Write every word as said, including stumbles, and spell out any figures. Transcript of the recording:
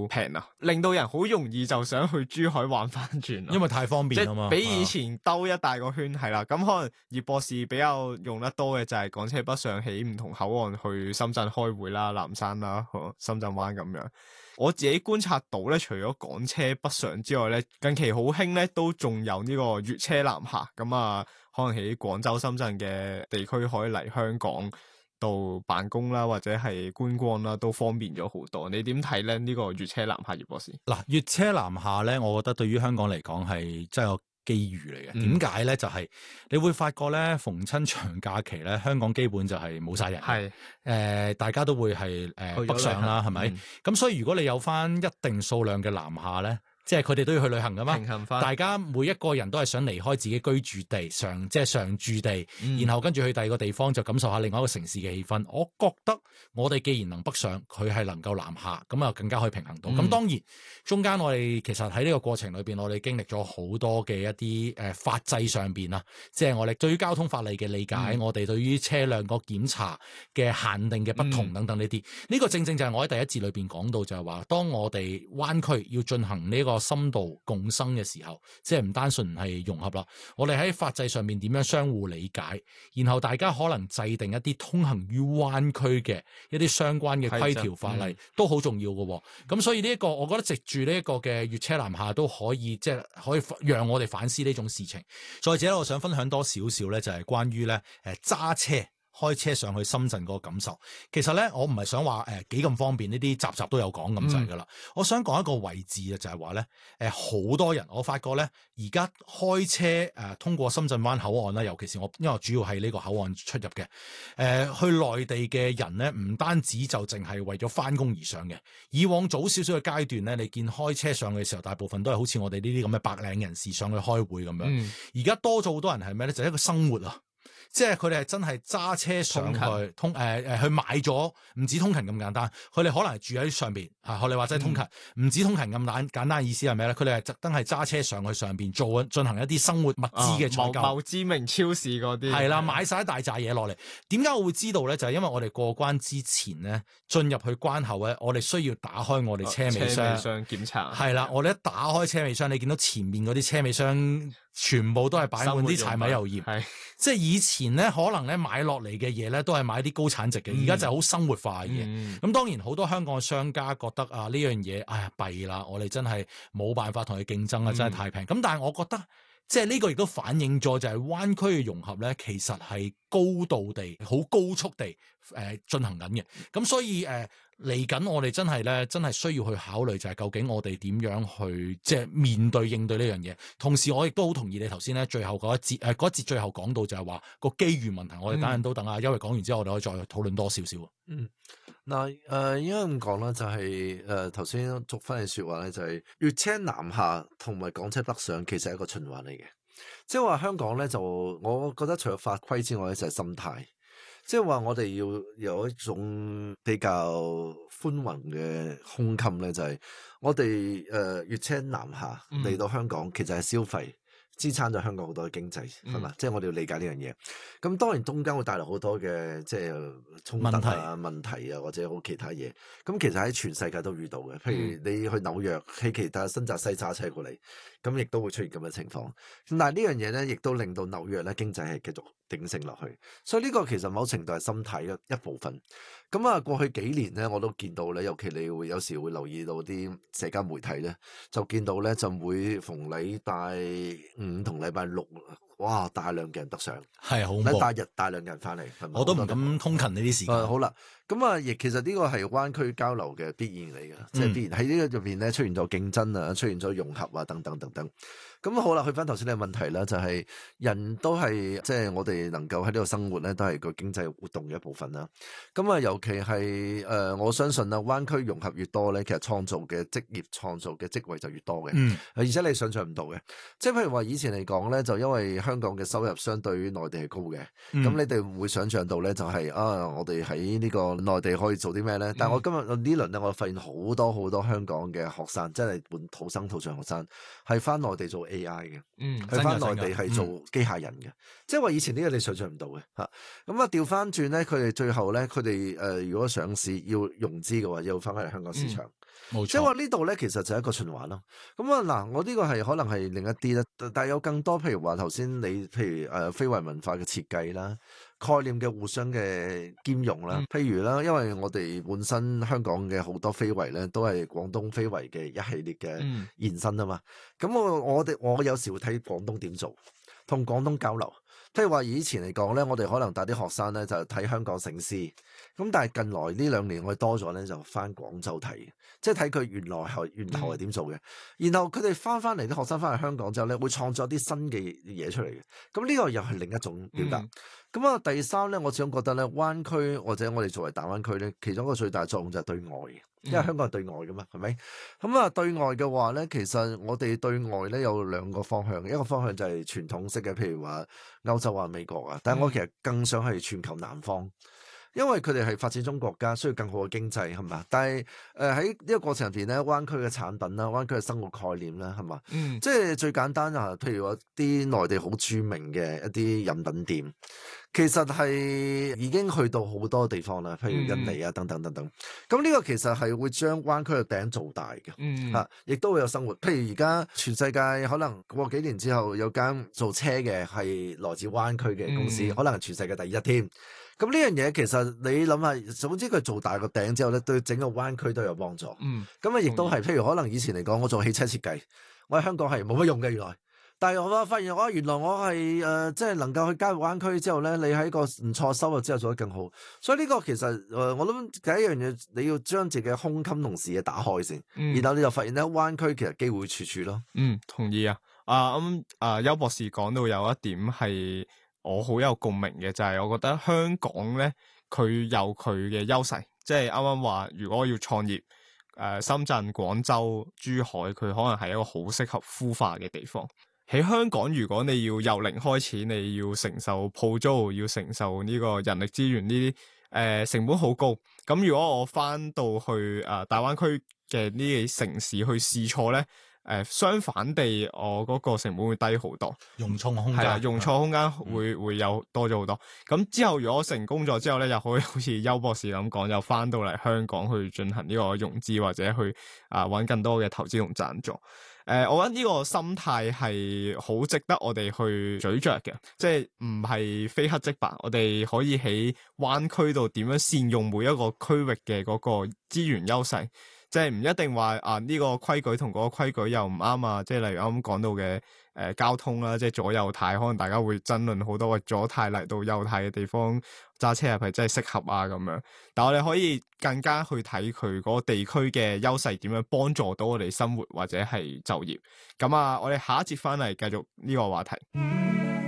平啊，令到人好容易就想去珠海玩翻轉。 因為太方便啊嘛， 比以前兜一大個圈係啦。咁可能葉博士比較用得多嘅就係港車北上起唔同口岸去深圳開會啦、南山啦、深圳灣咁樣。我自己觀察到咧，除咗港車北上之外咧，近期好興咧都仲有呢個粵車南下。咁啊，可能喺廣州、深圳嘅地區可以嚟香港度辦公啦，或者係觀光啦，都方便咗好多。你點睇咧？呢、這個粵車南下，葉博士？ 嗱，粵車南下咧，我覺得對於香港嚟講係真係個機遇嚟嘅。點解咧？就係、是、你會發覺咧，逢親長假期咧，香港基本就係冇晒人。係誒、呃，大家都會係誒、呃、北上啦，係咪？咁、嗯、所以如果你有翻一定數量嘅南下咧，即係佢哋都要去旅行噶嘛，平衡翻。大家每一個人都係想離開自己居住地，常即係常住地，嗯、然後跟住去第二個地方就感受下另外一個城市嘅氣氛。我覺得我哋既然能北上，佢係能夠南下，咁啊更加可以平衡到。咁、嗯、當然中間我哋其實喺呢個過程裏邊，我哋經歷咗好多嘅一啲誒、呃、法制上邊啊，即係我哋對於交通法例嘅理解，嗯、我哋對於車輛個檢查嘅限定嘅不同等等呢啲，呢、嗯、個正正就係我喺第一節裏邊講到就係話，當我哋灣區要進行呢、這個深度共生嘅時候，即係唔單純係融合啦。我哋喺法制上面點樣相互理解，然後大家可能制定一啲通行於灣區嘅一啲相關嘅規條法例，嗯、都好重要嘅。咁所以呢、這、一個，我覺得藉住呢一個嘅粵車南下都可以，即係可以讓我哋反思呢種事情。再者，我想分享多少少咧，就係關於咧誒揸車。開車上去深圳嗰個感受，其實咧我唔係想話誒幾咁方便，呢啲集集都有講咁滯噶啦。我想講一個位置啊，就係話咧誒好多人，我發覺咧而家開車誒、呃、通過深圳灣口岸啦，尤其是我因為我主要係呢個口岸出入嘅誒、呃、去內地嘅人咧，唔單止就淨係為咗翻工而上嘅。以往早少少嘅階段咧，你見開車上去嘅時候，大部分都係好似我哋呢啲咁嘅白領人士上去開會咁樣。而家、嗯、多咗好多人係咩咧？就係、一個生活啊！即係佢哋係真係揸車上去通誒誒、呃、去買咗，唔止通勤咁簡單。佢哋可能係住喺上邊啊，學你話齋通勤，唔、嗯、止通勤咁簡簡單。意思係咩咧？佢哋係特登係揸車上去上邊做進行一啲生活物資嘅採購。某知名超市嗰啲係啦，買晒一大扎嘢落嚟。點解我會知道咧？就係、是、因為我哋過關之前咧，進入去關口咧，我哋需要打開我哋車尾箱，車尾箱檢查。係啦，我哋一打開車尾箱，你見到前面嗰啲車尾箱全部都係擺滿啲柴米油鹽，係即係以前。前咧可能咧買落嚟嘅嘢咧都係買啲高產值嘅，而家、嗯、就係好生活化嘅嘢。咁、嗯、當然好多香港嘅商家覺得啊呢樣嘢，哎呀弊啦，我哋真係冇辦法同佢競爭啊，真係太平。咁、嗯、但係我覺得即係呢個亦都反映咗就係灣區嘅融合咧，其實係高度地、好高速地誒、呃、進行緊嘅。咁所以誒嚟緊我哋真係咧，真係需要去考慮就係究竟我哋點樣去即係面對應對呢樣嘢。同時我亦都好同意你頭先咧最後嗰一節誒嗰一節最後講到就係話個機遇問題，我哋等陣都等啊，因為講完之後我哋可以再討論多少少。 嗯，嗱誒、呃，應該咁講啦，就係誒頭先續翻嘅說話咧，就係粵車南下同埋港車北上，其實係一個循環嚟嘅。即係話香港咧，就我覺得除咗法規之外咧，就係心態。即係話我哋要有一種比較寬宏嘅胸襟咧，就係、是、我哋誒粵車南下嚟到香港，嗯、其實係消費。支撐咗香港好多嘅經濟，係嘛？嗯、即係我哋要理解呢樣嘢。咁當然中間會帶來好多嘅即係衝突啊、問題啊，或者好其他嘢。咁其實喺全世界都遇到嘅。譬如你去紐約，喺其他新澤西揸車過嚟，咁亦都會出現咁嘅情況。但係呢樣嘢咧，亦都令到紐約咧經濟係繼續鼎盛落去。所以呢個其實某程度係心態嘅一部分。咁啊，過去幾年咧，我都見到咧，尤其你會有時會留意到啲社交媒體咧，就見到咧就會逢禮拜五同禮拜六，哇！大量嘅人北上， 係好恐怖。禮拜日大量嘅人翻嚟， 我都唔敢通勤呢啲時間。 嗯、好啦，咁啊，亦其實呢個係灣區交流嘅必然嚟嘅，即係、嗯、必然喺呢個入邊咧出現咗競爭啊，出現咗融合啊，等等等等。咁好啦，去翻頭先嘅問題啦，就係、是、人都係即係我哋能夠喺呢度生活咧，都係個經濟活動嘅一部分啦。咁啊，尤其係誒、呃，我相信啊，灣區融合越多咧，其實創造嘅職業、創造嘅職位就越多嘅。嗯，而且你想象唔到嘅，即係譬如話以前嚟講咧，就因為香港嘅收入相對於內地係高嘅，咁、嗯、你哋會想象到咧，就係、是、啊，我哋喺呢個內地可以做啲咩咧？但係我今日呢輪咧，我發現好多好多香港嘅學生，真係本土生土長學生，係翻內地做 A I 嘅，嗯，去翻內地係做機械人嘅，嗯、即係話以前呢個你想象唔到嘅吓。咁啊調翻轉咧，佢哋最後咧，佢哋誒如果上市要融資嘅話，要翻翻嚟香港市場。 冇錯。 即係話呢度咧，其實就係一個循環咯。咁啊嗱，我呢個係可能係另一啲咧，但係有更多，譬如話頭先你，譬如誒、呃、非遺文化嘅設計啦。概念嘅互相嘅兼容啦， 嗯、 譬如啦，因為我哋本身香港嘅好多非遺咧，都係廣東非遺嘅一系列嘅延伸啊嘛。咁、嗯、我我哋我有時會睇廣東點做，同廣東交流。譬如話以前嚟講咧，我哋可能帶啲學生咧就睇香港醒獅，咁但係近來呢兩年我哋多咗咧就翻廣州睇，即係睇佢原來係源頭係點做嘅。嗯、然後佢哋翻翻嚟啲學生翻嚟香港之後咧，會創作啲新嘅嘢出嚟嘅。咁呢個又係另一種表達。咁啊、嗯，第三咧，我始終覺得咧，灣區或者我哋作為大灣區咧，其中一個最大作用就係對外嘅，因為香港係對外噶嘛，係咪？咁啊，對外嘅話咧，其實我哋對外咧有兩個方向，一個方向就係傳統式嘅，譬如話歐洲啊、美國啊，但係我其實更想係全球南方。因為佢哋係發展中國家，需要更好嘅經濟，係嘛？但係誒喺呢個過程入邊咧，灣區嘅產品啦，灣區嘅生活概念啦，係嘛？嗯，即係最簡單啊，譬如話啲內地好著名嘅一啲飲品店，其實係已經去到好多地方啦，譬如印尼啊等等等等。咁呢、嗯、個其實係會將灣區嘅餅做大嘅，嗯嚇，亦都會有生活。譬如而家全世界可能過幾年之後有間做車嘅係來自灣區嘅公司，嗯、可能係全世界第一添。咁呢樣嘢其實你諗下，總之佢做大個頂之後咧，對整個灣區都有幫助。嗯，咁啊亦都係，譬如可能以前嚟講，我做汽車設計，我喺香港係冇乜用嘅原來。但係我發現我原來我係誒、呃，即係能夠去加入灣區之後咧，你喺個唔錯收入之後做得更好。所以呢個其實誒、呃，我諗第一樣嘢你要將自己嘅胸襟同視野打開先，嗯、然後你就發現咧灣區其實機會處處咯。 嗯，同意啊。啊咁啊，邱博士講到有一點係我好有共鳴嘅，就係、是、我覺得香港咧，佢有佢嘅優勢，即係啱啱話，如果我要創業，誒、呃，深圳、廣州、珠海，佢可能係一個好適合孵化嘅地方。喺香港，如果你要由零開始，你要承受鋪租，要承受呢個人力資源呢啲，誒、呃，成本好高。咁如果我翻到去誒、呃、大灣區嘅呢啲城市去試錯咧？誒、呃，相反地，我嗰個成本會低好多， 容錯空間係啊，容錯空間會、嗯、會有多咗好多。咁之後如果成功咗之後咧，又可以好似邱博士咁講，又翻到嚟香港去進行呢個融資或者去啊搵、呃、更多嘅投資同贊助。誒、呃，我覺得呢個心態係好值得我哋去咀嚼嘅，即係唔係非黑即白。我哋可以喺灣區度點樣善用每一個區域嘅嗰個資源優勢。即係唔一定話啊呢、這個規矩同嗰個規矩又唔啱啊！即係例如啱啱講到嘅誒、呃、交通啦，即係左右軚，可能大家會爭論好多，喂左軚嚟到右軚嘅地方揸車係咪真係適合啊咁樣？但係我哋可以更加去睇佢嗰個地區嘅優勢點樣幫助到我哋生活或者係就業。咁啊，我哋下一節翻嚟繼續呢個話題。